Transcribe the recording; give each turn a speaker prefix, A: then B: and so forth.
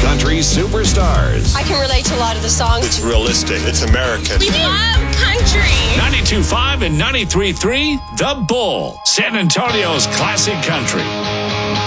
A: country superstars.
B: I can relate to a lot of the songs.
C: It's realistic. It's American.
B: We love country.
A: 92.5 and 93.3, The Bull, San Antonio's classic country.